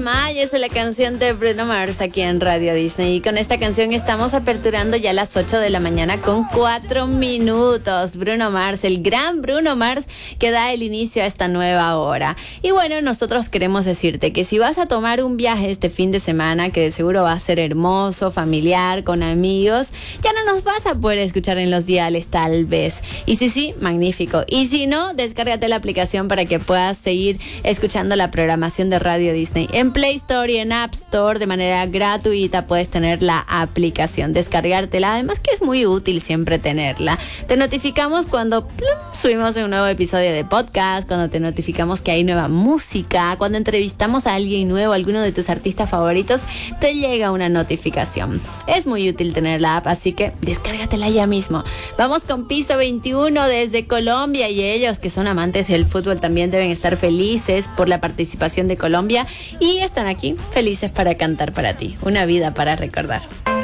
Maya es la canción de Bruno Mars aquí en Radio Disney. Y con esta canción estamos aperturando ya las 8 de la mañana con 4 minutos. Bruno Mars, el gran Bruno Mars, que da el inicio a esta nueva hora. Y bueno, nosotros queremos decirte que si vas a tomar un viaje este fin de semana, que de seguro va a ser hermoso, familiar, con amigos, ya no nos vas a poder escuchar en los diales tal vez. Y si sí, magnífico. Y si no, descárgate la aplicación para que puedas seguir escuchando la programación de Radio Disney. En Play Store y en App Store de manera gratuita puedes tener la aplicación, descargártela. Además que es muy útil siempre tenerla. Te notificamos cuando subimos un nuevo episodio de podcast, cuando te notificamos que hay nueva música, cuando entrevistamos a alguien nuevo, alguno de tus artistas favoritos, te llega una notificación. Es muy útil tener la app, así que descárgatela ya mismo. Vamos con Piso 21 desde Colombia, y ellos que son amantes del fútbol también deben estar felices por la participación de Colombia y están aquí felices para cantar para ti. Una vida para recordar.